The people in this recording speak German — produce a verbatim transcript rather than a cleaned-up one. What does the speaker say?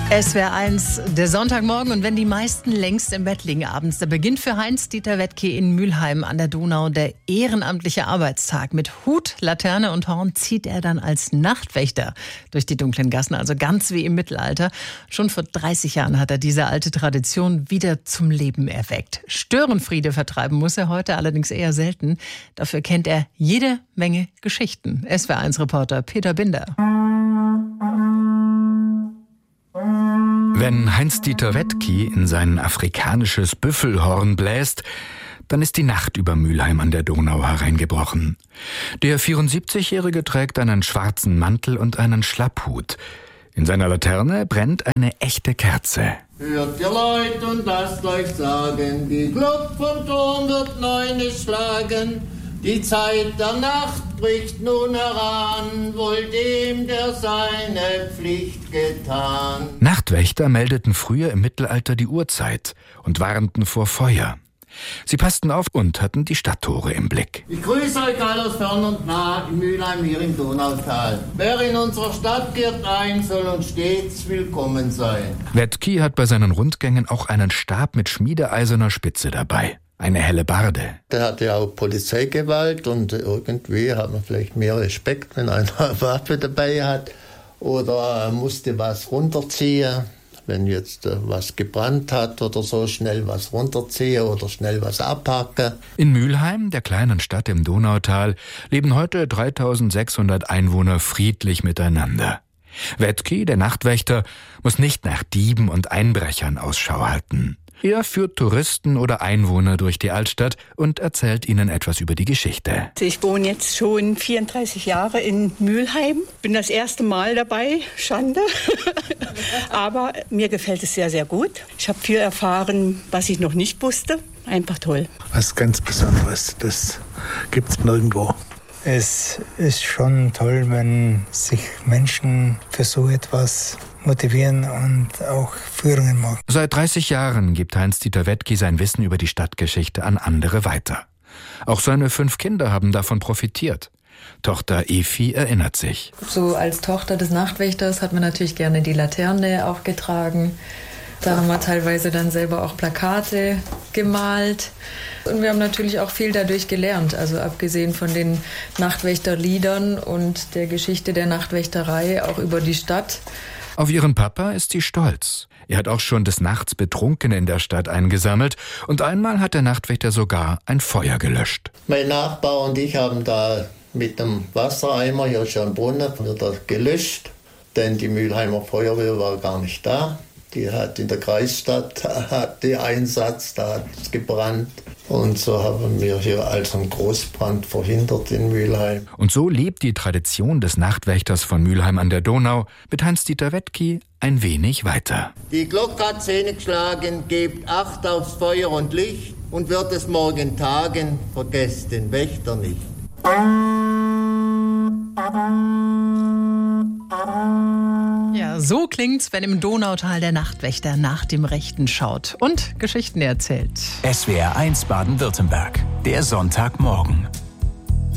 Es wäre eins, der Sonntagmorgen, und wenn die meisten längst im Bett liegen abends, da beginnt für Heinz-Dieter Wetki in Mülheim an der Donau der ehrenamtliche Arbeitstag. Mit Hut, Laterne und Horn zieht er dann als Nachtwächter durch die dunklen Gassen, also ganz wie im Mittelalter. Schon vor dreißig Jahren hat er diese alte Tradition wieder zum Leben erweckt. Störenfriede vertreiben muss er heute allerdings eher selten. Dafür kennt er jede Menge Geschichten. S W R eins Reporter Peter Binder. Wenn Heinz-Dieter Wetki in sein afrikanisches Büffelhorn bläst, dann ist die Nacht über Mülheim an der Donau hereingebrochen. Der vierundsiebzigjährige trägt einen schwarzen Mantel und einen Schlapphut. In seiner Laterne brennt eine echte Kerze. Hört ihr Leute und lasst euch sagen, die Glocke vom Turm wird neune schlagen. Die Zeit der Nacht bricht nun heran, wohl dem, der seine Pflicht getan. Nachtwächter meldeten früher im Mittelalter die Uhrzeit und warnten vor Feuer. Sie passten auf und hatten die Stadttore im Blick. Ich grüße euch alle aus fern und nah in Mülheim hier im Donautal. Wer in unserer Stadt kehrt ein, soll uns stets willkommen sein. Wetki hat bei seinen Rundgängen auch einen Stab mit schmiedeeiserner Spitze dabei. Eine Hellebarde. Der hat ja auch Polizeigewalt und irgendwie hat man vielleicht mehr Respekt, wenn einer eine Waffe dabei hat oder musste was runterziehen. Wenn jetzt was gebrannt hat oder so, schnell was runterziehen oder schnell was abhacken. In Mülheim, der kleinen Stadt im Donautal, leben heute dreitausendsechshundert Einwohner friedlich miteinander. Wetki, der Nachtwächter, muss nicht nach Dieben und Einbrechern Ausschau halten. Er führt Touristen oder Einwohner durch die Altstadt und erzählt ihnen etwas über die Geschichte. Ich wohne jetzt schon vierunddreißig Jahre in Mülheim. Bin das erste Mal dabei, Schande. Aber mir gefällt es sehr, sehr gut. Ich habe viel erfahren, was ich noch nicht wusste. Einfach toll. Was ganz Besonderes, das gibt's nirgendwo. Es ist schon toll, wenn sich Menschen für so etwas motivieren und auch Führungen machen. Seit dreißig Jahren gibt Heinz-Dieter Wetki sein Wissen über die Stadtgeschichte an andere weiter. Auch seine fünf Kinder haben davon profitiert. Tochter Efi erinnert sich. So als Tochter des Nachtwächters hat man natürlich gerne die Laterne aufgetragen. Da haben wir teilweise dann selber auch Plakate gemalt. Und wir haben natürlich auch viel dadurch gelernt. Also abgesehen von den Nachtwächterliedern und der Geschichte der Nachtwächterei auch über die Stadt. Auf ihren Papa ist sie stolz. Er hat auch schon des Nachts Betrunkene in der Stadt eingesammelt. Und einmal hat der Nachtwächter sogar ein Feuer gelöscht. Mein Nachbar und ich haben da mit dem Wassereimer, hier ist schon ein Brunnen, wieder gelöscht. Denn die Mülheimer Feuerwehr war gar nicht da. Die hat in der Kreisstadt hat die Einsatz, da hat es gebrannt. Und so haben wir hier also einen Großbrand verhindert in Mülheim. Und so lebt die Tradition des Nachtwächters von Mülheim an der Donau mit Heinz-Dieter Wetki ein wenig weiter. Die Glocke hat Zähne geschlagen, gebt Acht aufs Feuer und Licht und wird es morgen tagen, vergesst den Wächter nicht. Ja, so klingt's, wenn im Donautal der Nachtwächter nach dem Rechten schaut und Geschichten erzählt. S W R eins Baden-Württemberg, der Sonntagmorgen.